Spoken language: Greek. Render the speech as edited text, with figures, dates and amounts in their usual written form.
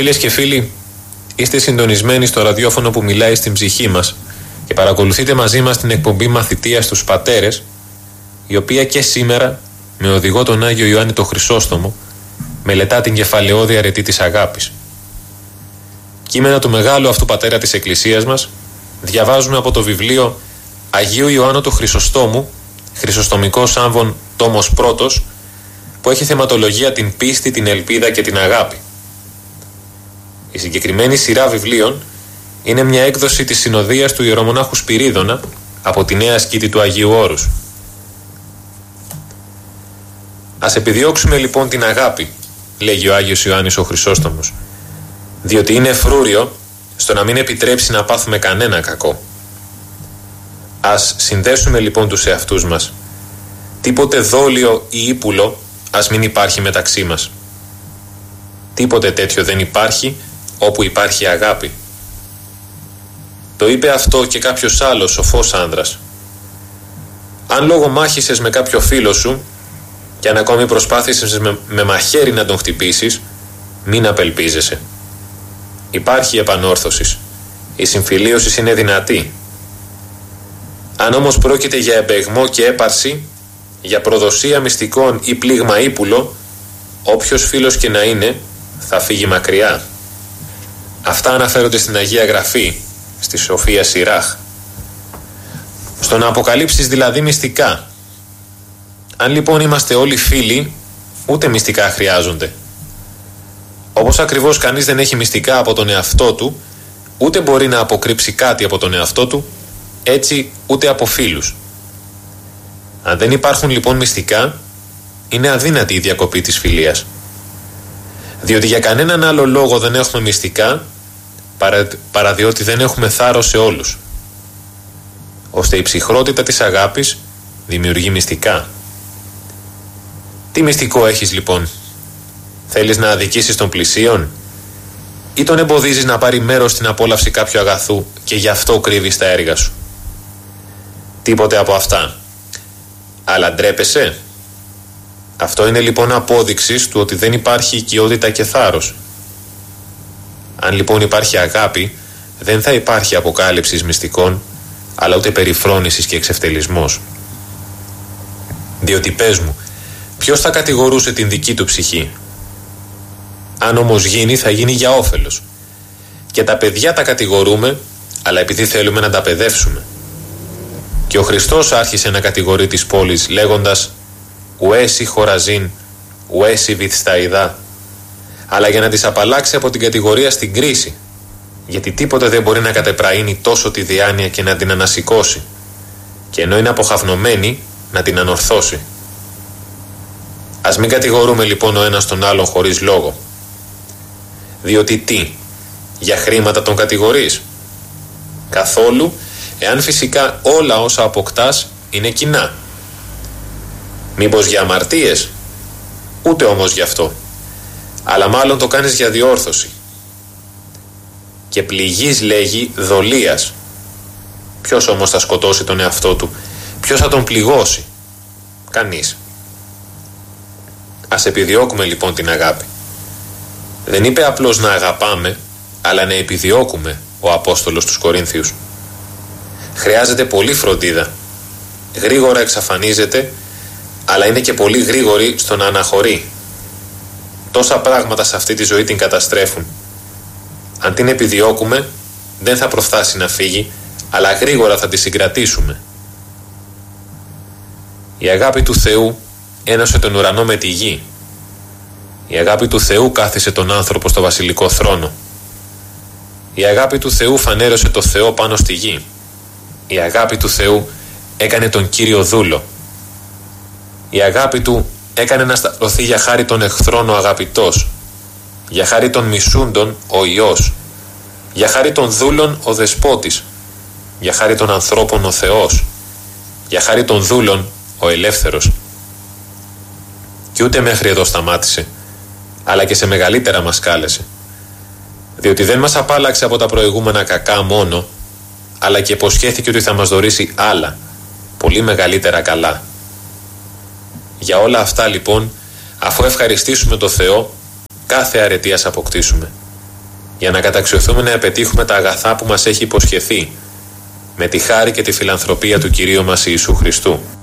Φίλες και φίλοι, είστε συντονισμένοι στο ραδιόφωνο που μιλάει στην ψυχή μας και παρακολουθείτε μαζί μας την εκπομπή Μαθητείας στους Πατέρες, η οποία και σήμερα, με οδηγό τον Άγιο Ιωάννη το Χρυσόστομο, μελετά την κεφαλαιώδη αρετή της αγάπης. Κείμενα του μεγάλου αυτού πατέρα της Εκκλησίας μας διαβάζουμε από το βιβλίο Αγίου Ιωάννου του Χρυσοστόμου, Χρυσοστομικός Άμβον τόμος 1, που έχει θεματολογία την πίστη, την ελπίδα και την αγάπη. Η συγκεκριμένη σειρά βιβλίων είναι μια έκδοση της συνοδείας του ιερομονάχου Σπυρίδωνα από τη νέα σκήτη του Αγίου Όρους. Ας επιδιώξουμε λοιπόν την αγάπη, λέγει ο Άγιος Ιωάννης ο Χρυσόστομος, διότι είναι φρούριο στο να μην επιτρέψει να πάθουμε κανένα κακό. Ας συνδέσουμε λοιπόν τους εαυτούς μας. Τίποτε δόλιο ή ύπουλο ας μην υπάρχει μεταξύ μας. Τίποτε τέτοιο δεν υπάρχει όπου υπάρχει αγάπη. Το είπε αυτό και κάποιος άλλος σοφός άνδρας. Αν λόγω μάχησες με κάποιο φίλο σου και αν ακόμη προσπάθησες με μαχαίρι να τον χτυπήσεις, μην απελπίζεσαι. Υπάρχει επανόρθωση. Η συμφιλίωση είναι δυνατή. Αν όμως πρόκειται για εμπεγμό και έπαρση, για προδοσία μυστικών ή πλήγμα ύπουλο, όποιος φίλος και να είναι θα φύγει μακριά. Αυτά αναφέρονται στην Αγία Γραφή, στη Σοφία Σιράχ. Στο να αποκαλύψεις δηλαδή μυστικά. Αν λοιπόν είμαστε όλοι φίλοι, ούτε μυστικά χρειάζονται. Όπως ακριβώς κανείς δεν έχει μυστικά από τον εαυτό του, ούτε μπορεί να αποκρύψει κάτι από τον εαυτό του, έτσι ούτε από φίλους. Αν δεν υπάρχουν λοιπόν μυστικά, είναι αδύνατη η διακοπή της φιλίας. Διότι για κανέναν άλλο λόγο δεν έχουμε μυστικά, παρά διότι δεν έχουμε θάρρος σε όλους. Ώστε η ψυχρότητα της αγάπης δημιουργεί μυστικά. Τι μυστικό έχεις λοιπόν? Θέλεις να αδικήσεις τον πλησίον ή τον εμποδίζεις να πάρει μέρος στην απόλαυση κάποιου αγαθού και γι' αυτό κρύβεις τα έργα σου? Τίποτε από αυτά. Αλλά ντρέπεσαι? Αυτό είναι λοιπόν απόδειξη του ότι δεν υπάρχει οικειότητα και θάρρος. Αν λοιπόν υπάρχει αγάπη, δεν θα υπάρχει αποκάλυψης μυστικών, αλλά ούτε περιφρόνησης και εξευτελισμός. Διότι πες μου, ποιος θα κατηγορούσε την δική του ψυχή? Αν όμως γίνει, θα γίνει για όφελος. Και τα παιδιά τα κατηγορούμε, αλλά επειδή θέλουμε να τα παιδεύσουμε. Και ο Χριστός άρχισε να κατηγορεί τις πόλεις λέγοντας «Ουέσι Χοραζίν, ουέσι Βηθσταϊδά», αλλά για να τις απαλλάξει από την κατηγορία στην κρίση, γιατί τίποτε δεν μπορεί να κατεπραίνει τόσο τη διάνοια και να την ανασηκώσει, και ενώ είναι αποχαυνομένη να την ανορθώσει. Ας μην κατηγορούμε λοιπόν ο ένας τον άλλον χωρίς λόγο. Διότι τι, για χρήματα τον κατηγορείς? Καθόλου, εάν φυσικά όλα όσα αποκτάς είναι κοινά. Μήπως για αμαρτίες? Ούτε όμως γι' αυτό. Αλλά μάλλον το κάνεις για διόρθωση. Και πληγής λέγει δολίας. Ποιος όμως θα σκοτώσει τον εαυτό του? Ποιος θα τον πληγώσει? Κανείς. Ας επιδιώκουμε λοιπόν την αγάπη. Δεν είπε απλώς να αγαπάμε, αλλά να επιδιώκουμε, ο Απόστολος στους Κορίνθιους. Χρειάζεται πολύ φροντίδα. Γρήγορα εξαφανίζεται, αλλά είναι και πολύ γρήγορη στο να αναχωρεί. Τόσα πράγματα σε αυτή τη ζωή την καταστρέφουν. Αν την επιδιώκουμε, δεν θα προφθάσει να φύγει, αλλά γρήγορα θα τη συγκρατήσουμε. Η αγάπη του Θεού ένωσε τον ουρανό με τη γη. Η αγάπη του Θεού κάθισε τον άνθρωπο στο βασιλικό θρόνο. Η αγάπη του Θεού φανέρωσε το Θεό πάνω στη γη. Η αγάπη του Θεού έκανε τον Κύριο δούλο. Η αγάπη του έκανε να σταυρωθεί για χάρη των εχθρών ο αγαπητός, για χάρη των μισούντων ο Υιός, για χάρη των δούλων ο Δεσπότης, για χάρη των ανθρώπων ο Θεός, για χάρη των δούλων ο Ελεύθερος. Και ούτε μέχρι εδώ σταμάτησε, αλλά και σε μεγαλύτερα μας κάλεσε. Διότι δεν μας απάλλαξε από τα προηγούμενα κακά μόνο, αλλά και υποσχέθηκε ότι θα μας δωρήσει άλλα, πολύ μεγαλύτερα καλά. Για όλα αυτά λοιπόν, αφού ευχαριστήσουμε το Θεό, κάθε αρετή ας αποκτήσουμε. για να καταξιωθούμε να πετύχουμε τα αγαθά που μας έχει υποσχεθεί, με τη χάρη και τη φιλανθρωπία του Κυρίου μας Ιησού Χριστού.